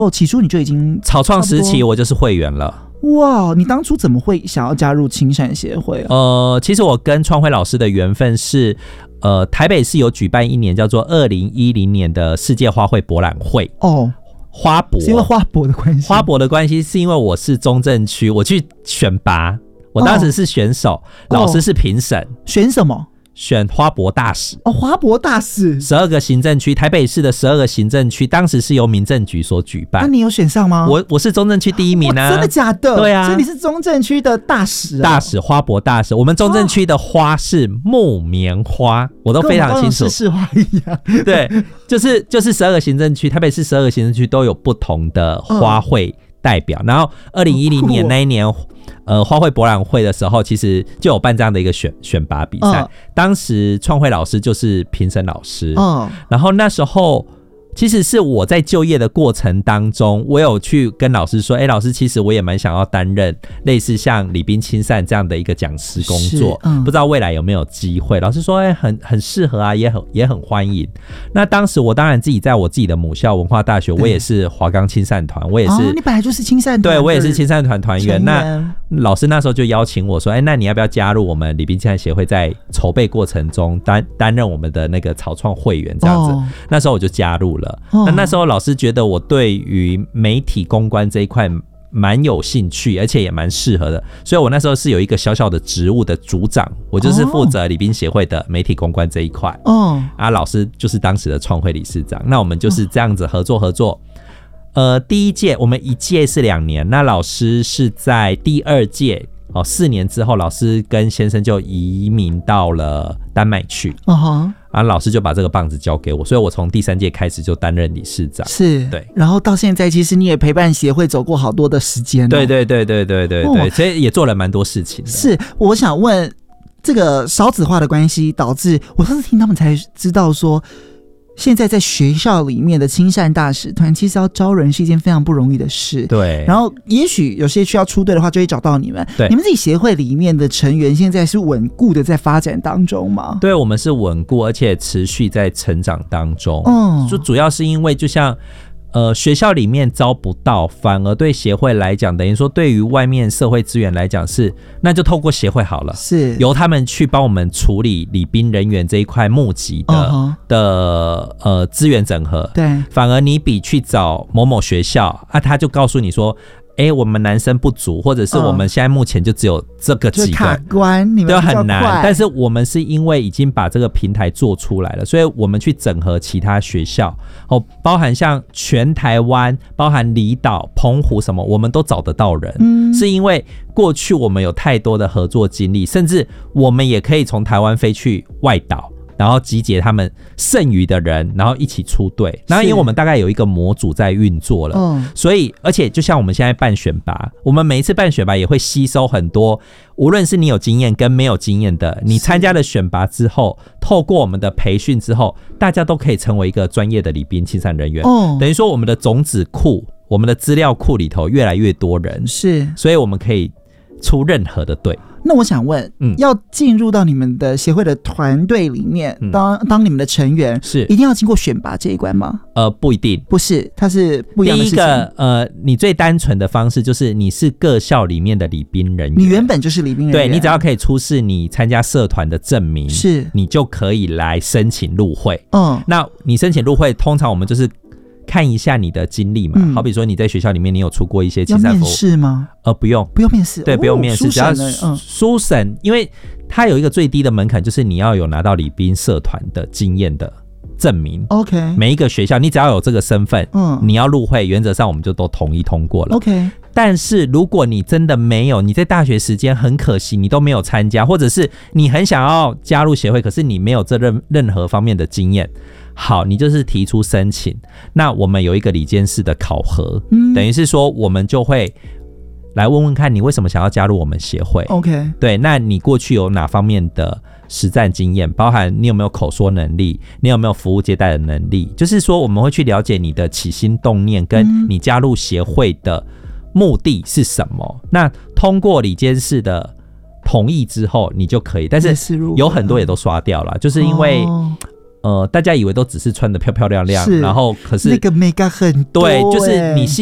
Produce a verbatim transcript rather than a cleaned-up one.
哦，起初你就已经草创时期我就是会员了。 哇，你当初怎么会想要加入青善协会啊？ 呃，其实我跟创辉老师的缘分是，呃，台北市有举办一年叫做二零一零年的世界花卉博览会。 哦， 花博是因为花博的关系？ 花博的关系是因为我是中正区，我去选拔，我当时是选手，哦、老师是评审、哦。 选什么？ 选花博大使哦，花博大使， 十二个行政区，台北市的十二个行政区，当时是由民政局所举办。 那、啊、你有选上吗？ 我我是中正区第一名啊！ 真的假的？ 对啊， 所以你是中正区的大使、啊， 大使花博大使。我们中正区的花是木棉花，哦、我都非常清楚， 跟市花一样。 对，就是就是十二个行政区，台北市十二个行政区都有不同的花卉代表。嗯、然后二零一零年那一年。呃，花卉博览会的时候，其实就有办这样的一个选选拔比赛。嗯、当时创慧老师就是评审老师，嗯，然后那时候其实是我在就业的过程当中，我有去跟老师说，哎、欸，老师，其实我也蛮想要担任类似像礼宾亲善这样的一个讲师工作，嗯、不知道未来有没有机会。老师说，哎、欸，很很适合啊，也很也很欢迎。那当时我当然自己在我自己的母校文化大学，我也是华冈亲善团，我也是、哦， 你本来就是亲善团， 对我也是亲善团团员。那老师那时候就邀请我说，哎、欸，那你要不要加入我们礼宾亲善协会，在筹备过程中担担任我们的那个草创会员这样子？哦、那时候我就加入了。哦、那那时候老师觉得我对于媒体公关这一块蛮有兴趣，而且也蛮适合的，所以我那时候是有一个小小的职务的组长，我就是负责礼宾协会的媒体公关这一块。哦，啊，老师就是当时的创会理事长，那我们就是这样子合作合作。呃，第一届我们一届是两年，那老师是在第二届。哦，四年之后，老师跟先生就移民到了丹麦去。哦、uh-huh. 啊，老师就把这个棒子交给我，所以我从第三届开始就担任理事长。 是， 对。 然后到现在，其实你也陪伴协会走过好多的时间、哦。 对对对对对对对，所以也做了蛮多事情的。 是，我想问，这个少子化的关系导致我上次听他们才知道说。现在在学校里面的亲善大使团，其实要招人是一件非常不容易的事。 对， 然后也许有些需要出队的话，就会找到你们。 对， 你们自己协会里面的成员现在是稳固的在发展当中吗？ 对，我们是稳固，而且持续在成长当中。嗯，就主要是因为就像。呃，学校里面招不到，反而对协会来讲，等于说对于外面社会资源来讲是，那就透过协会好了， 是由他们去帮我们处理礼宾人员这一块募集的、uh-huh. 的呃资源整合。 对， 反而你比去找某某学校啊，他就告诉你说。哎、欸，我们男生不足，或者是我们现在目前就只有这个几个， 就卡关，你们都很难。但是我们是因为已经把这个平台做出来了，所以我们去整合其他学校，哦，包含像全台湾，包含离岛、澎湖什么，我们都找得到人。嗯，是因为过去我们有太多的合作经历，甚至我们也可以从台湾飞去外岛。然后集结他们剩余的人，然后一起出队。然后因为我们大概有一个模组在运作了，嗯，所以而且就像我们现在办选拔，我们每一次办选拔也会吸收很多，无论是你有经验跟没有经验的，你参加了选拔之后，透过我们的培训之后，大家都可以成为一个专业的礼宾亲善人员。哦，等于说我们的种子库，我们的资料库里头越来越多人， 是， 所以我们可以出任何的队。 那我想问，嗯，要进入到你们的协会的团队里面，嗯、当当你们的成员， 是一定要经过选拔这一关吗？ 呃，不一定， 不是，它是不一样的事情。 第一个，呃，你最单纯的方式就是你是各校里面的礼宾人员， 你原本就是礼宾人员， 对，你只要可以出示你参加社团的证明， 是， 你就可以来申请入会。嗯，那你申请入会，通常我们就是看一下你的经历嘛，嗯、好比说你在学校里面你有出过一些亲善服务， 要面试吗？ 呃，不用， 不用面试， 对，不用面试， 哦、 只要书审、嗯，因为它有一个最低的门槛，就是你要有拿到礼宾社团的经验的证明。 OK， 每一个学校你只要有这个身份，嗯，你要入会，原则上我们就都统一通过了。 OK， 但是如果你真的没有，你在大学时间很可惜，你都没有参加，或者是你很想要加入协会，可是你没有这任任何方面的经验。好，你就是提出申请，那我们有一个理监事的考核，嗯，等于是说我们就会来问问看你为什么想要加入我们协会。 OK， 对，那你过去有哪方面的实战经验，包含你有没有口说能力，你有没有服务接待的能力，就是说我们会去了解你的起心动念跟你加入协会的目的是什么、嗯、那通过理监事的同意之后你就可以，但是有很多也都刷掉了，就是因为、哦呃，大家以为都只是穿的漂漂亮亮，然后可是那个 mega 很多、欸， 对，就是你